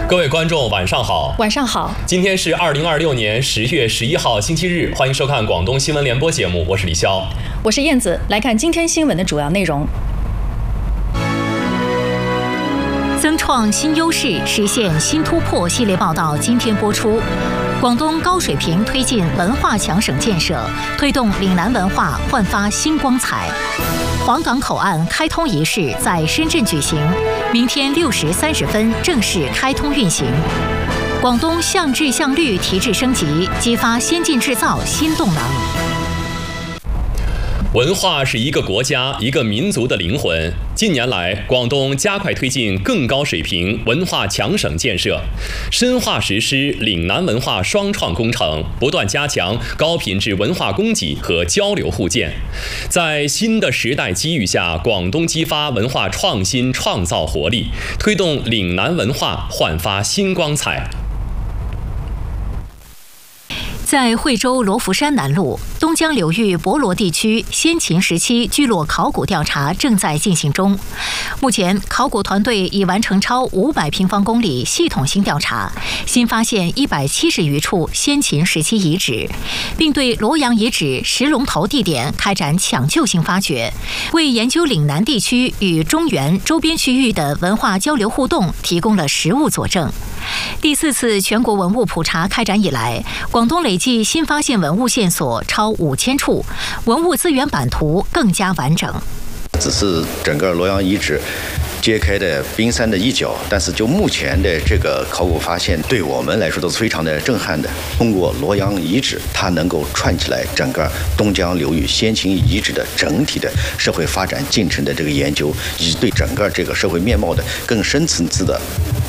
各位观众，晚上好。 晚上好。 今天是2026年10月11号，星期日，欢迎收看广东新闻联播节目，我是李潇， 我是燕子。来看今天新闻的主要内容。 增创新优势，实现新突破系列报道今天播出。广东高水平推进文化强省建设，推动岭南文化焕发新光彩。黄港口岸开通仪式在深圳举行，明天6时30分正式开通运行。广东向质向绿提质升级，激发先进制造新动能。 文化是一个国家、一个民族的灵魂。近年来，广东加快推进更高水平文化强省建设，深化实施岭南文化双创工程，不断加强高品质文化供给和交流互鉴。在新的时代机遇下，广东激发文化创新创造活力，推动岭南文化焕发新光彩。 在惠州罗浮山南麓东江流域博罗地区先秦时期聚落考古调查正在进行中。目前，考古团队已完成超500平方公里系统性调查，新发现170余处先秦时期遗址，并对罗阳遗址石龙头地点开展抢救性发掘，为研究岭南地区与中原周边区域的文化交流互动提供了实物佐证。第4次全国文物普查开展以来，广东累计新发现文物线索超5000处，文物资源版图更加完整。 只是整个罗阳遗址揭开的冰山的一角，但是就目前的这个考古发现，对我们来说都是非常的震撼的。通过罗阳遗址，它能够串起来整个东江流域先秦遗址的整体的社会发展进程的这个研究，以及对整个这个社会面貌的更深层次的